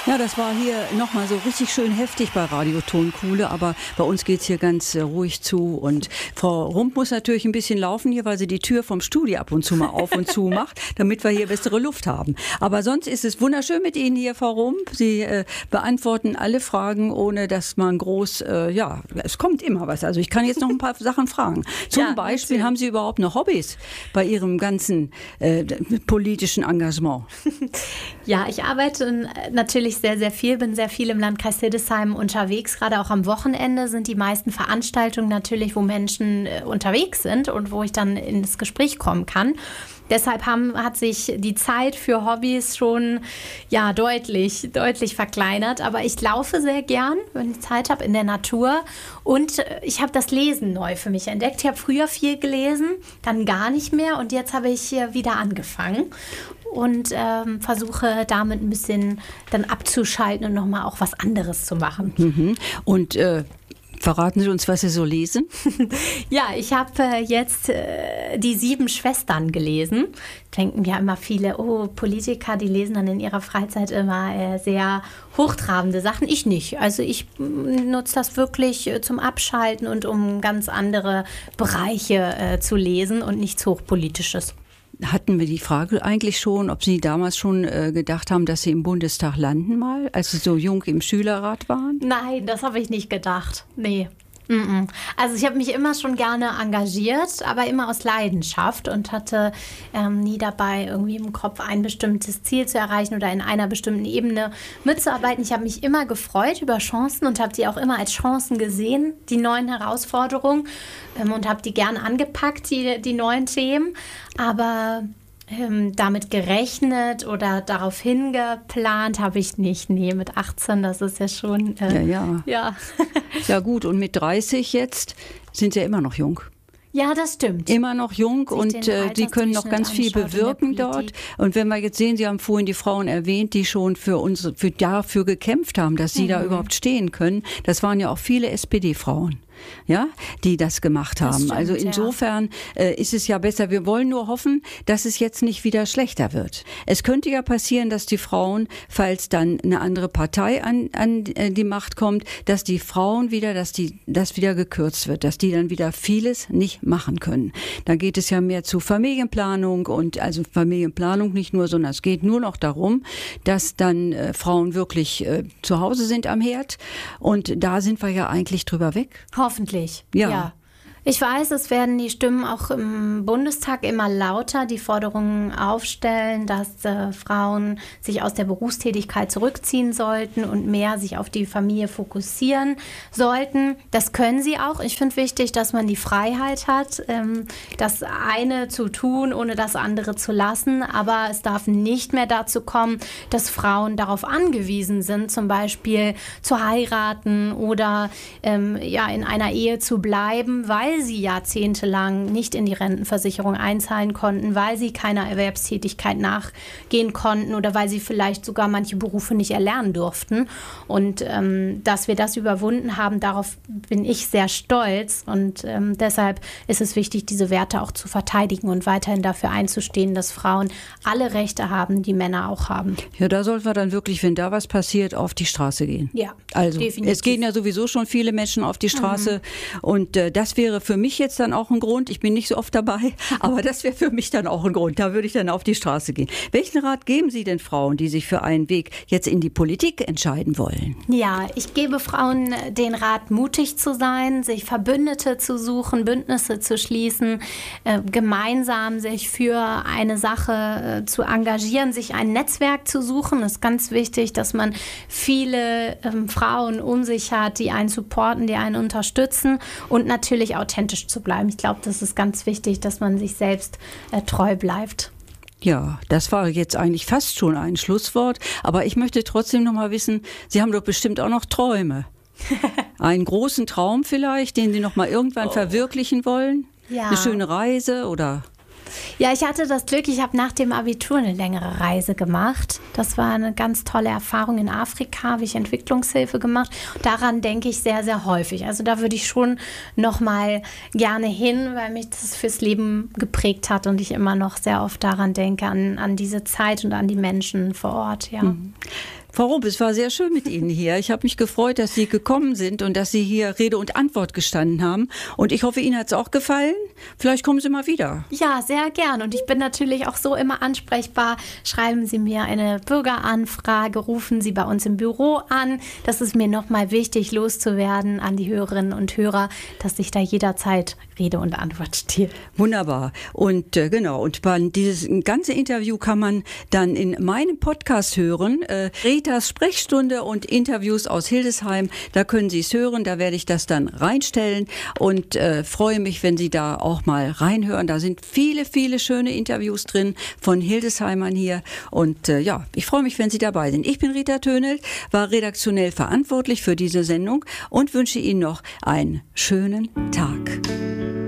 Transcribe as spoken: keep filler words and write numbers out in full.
Ja, das war hier nochmal so richtig schön heftig bei Radio Tonkuhle, aber bei uns geht's hier ganz äh, ruhig zu und Frau Rump muss natürlich ein bisschen laufen hier, weil sie die Tür vom Studio ab und zu mal auf und zu macht, damit wir hier bessere Luft haben. Aber sonst ist es wunderschön mit Ihnen hier, Frau Rump. Sie äh, beantworten alle Fragen, ohne dass man groß, äh, ja, es kommt immer was. Also ich kann jetzt noch ein paar Sachen fragen. Zum Ja, Beispiel, natürlich. haben Sie überhaupt noch Hobbys bei Ihrem ganzen äh, politischen Engagement? Ja, ich arbeite natürlich sehr, sehr viel, bin sehr viel im Landkreis Hildesheim unterwegs. Gerade auch am Wochenende sind die meisten Veranstaltungen natürlich, wo Menschen äh, unterwegs sind und wo ich dann ins Gespräch kommen kann. Deshalb haben, hat sich die Zeit für Hobbys schon ja, deutlich, deutlich verkleinert. Aber ich laufe sehr gern, wenn ich Zeit habe, in der Natur. Und äh, ich habe das Lesen neu für mich entdeckt. Ich habe früher viel gelesen, dann gar nicht mehr. Und jetzt habe ich äh, wieder angefangen. Und ähm, versuche damit ein bisschen dann abzuschalten und nochmal auch was anderes zu machen. Mhm. Und äh, verraten Sie uns, was Sie so lesen? Ja, ich habe äh, jetzt äh, die Sieben Schwestern gelesen. Denken ja immer viele, oh, Politiker, die lesen dann in ihrer Freizeit immer äh, sehr hochtrabende Sachen. Ich nicht. Also ich m, nutze das wirklich äh, zum Abschalten und um ganz andere Bereiche äh, zu lesen und nichts Hochpolitisches. Hatten wir die Frage eigentlich schon, ob Sie damals schon äh, gedacht haben, dass Sie im Bundestag landen mal, als Sie so jung im Schülerrat waren? Nein, das habe ich nicht gedacht. Nee. Mm-mm. Also ich habe mich immer schon gerne engagiert, aber immer aus Leidenschaft und hatte ähm, nie dabei irgendwie im Kopf ein bestimmtes Ziel zu erreichen oder in einer bestimmten Ebene mitzuarbeiten. Ich habe mich immer gefreut über Chancen und habe die auch immer als Chancen gesehen, die neuen Herausforderungen, ähm, und habe die gerne angepackt, die, die neuen Themen. Aber ähm, damit gerechnet oder darauf hingeplant habe ich nicht. Nee, mit achtzehn, das ist ja schon... Äh, ja, ja. Ja. Ja gut, und mit dreißig jetzt sind Sie ja immer noch jung. Ja, das stimmt. Immer noch jung Sich und den äh, Sie können noch ganz viel Altersdurchschnitt bewirken anschaut in der dort. Politik. Und wenn wir jetzt sehen, Sie haben vorhin die Frauen erwähnt, die schon für uns für, dafür gekämpft haben, dass Sie Mhm. da überhaupt stehen können. Das waren ja auch viele S P D-Frauen. Ja, die das gemacht Das haben. stimmt, also insofern äh, ist es ja besser. Wir wollen nur hoffen, dass es jetzt nicht wieder schlechter wird. Es könnte ja passieren, dass die Frauen, falls dann eine andere Partei an, an die Macht kommt, dass die Frauen wieder, dass die, das wieder gekürzt wird, dass die dann wieder vieles nicht machen können. Da geht es ja mehr zu Familienplanung und also Familienplanung nicht nur, sondern es geht nur noch darum, dass dann äh, Frauen wirklich äh, zu Hause sind am Herd und da sind wir ja eigentlich drüber weg. Hoffentlich, Ja. ja. Ich weiß, es werden die Stimmen auch im Bundestag immer lauter, die Forderungen aufstellen, dass äh, Frauen sich aus der Berufstätigkeit zurückziehen sollten und mehr sich auf die Familie fokussieren sollten. Das können sie auch. Ich finde wichtig, dass man die Freiheit hat, ähm, das eine zu tun, ohne das andere zu lassen. Aber es darf nicht mehr dazu kommen, dass Frauen darauf angewiesen sind, zum Beispiel zu heiraten oder ähm, ja, in einer Ehe zu bleiben, weil sie jahrzehntelang nicht in die Rentenversicherung einzahlen konnten, weil sie keiner Erwerbstätigkeit nachgehen konnten oder weil sie vielleicht sogar manche Berufe nicht erlernen durften. Und ähm, dass wir das überwunden haben, darauf bin ich sehr stolz. Und ähm, deshalb ist es wichtig, diese Werte auch zu verteidigen und weiterhin dafür einzustehen, dass Frauen alle Rechte haben, die Männer auch haben. Ja, da sollten wir dann wirklich, wenn da was passiert, auf die Straße gehen. Ja, also definitiv. Es gehen ja sowieso schon viele Menschen auf die Straße mhm. und äh, das wäre für mich jetzt dann auch ein Grund, ich bin nicht so oft dabei, aber das wäre für mich dann auch ein Grund, da würde ich dann auf die Straße gehen. Welchen Rat geben Sie denn Frauen, die sich für einen Weg jetzt in die Politik entscheiden wollen? Ja, ich gebe Frauen den Rat, mutig zu sein, sich Verbündete zu suchen, Bündnisse zu schließen, äh, gemeinsam sich für eine Sache äh, zu engagieren, sich ein Netzwerk zu suchen. Es ist ganz wichtig, dass man viele ähm, Frauen um sich hat, die einen supporten, die einen unterstützen und natürlich authentisch zu bleiben. Ich glaube, das ist ganz wichtig, dass man sich selbst äh, treu bleibt. Ja, das war jetzt eigentlich fast schon ein Schlusswort, aber ich möchte trotzdem noch mal wissen, Sie haben doch bestimmt auch noch Träume. Einen großen Traum vielleicht, den Sie noch mal irgendwann oh. verwirklichen wollen? Ja. Eine schöne Reise oder... Ja, ich hatte das Glück, ich habe nach dem Abitur eine längere Reise gemacht. Das war eine ganz tolle Erfahrung in Afrika, habe ich Entwicklungshilfe gemacht. Daran denke ich sehr, sehr häufig. Also da würde ich schon noch mal gerne hin, weil mich das fürs Leben geprägt hat und ich immer noch sehr oft daran denke, an, an diese Zeit und an die Menschen vor Ort. Ja. Mhm. Frau Rump, es war sehr schön mit Ihnen hier. Ich habe mich gefreut, dass Sie gekommen sind und dass Sie hier Rede und Antwort gestanden haben. Und ich hoffe, Ihnen hat es auch gefallen. Vielleicht kommen Sie mal wieder. Ja, sehr gern. Und ich bin natürlich auch so immer ansprechbar. Schreiben Sie mir eine Bürgeranfrage, rufen Sie bei uns im Büro an. Das ist mir nochmal wichtig, loszuwerden an die Hörerinnen und Hörer, dass ich da jederzeit Rede und Antwort stehe. Wunderbar. Und äh, genau, und dieses ganze Interview kann man dann in meinem Podcast hören. Äh, Ritas Sprechstunde und Interviews aus Hildesheim. Da können Sie es hören, da werde ich das dann reinstellen und äh, freue mich, wenn Sie da auch mal reinhören. Da sind viele, viele schöne Interviews drin von Hildesheimern hier und äh, ja, ich freue mich, wenn Sie dabei sind. Ich bin Rita Tönelt, war redaktionell verantwortlich für diese Sendung und wünsche Ihnen noch einen schönen Tag.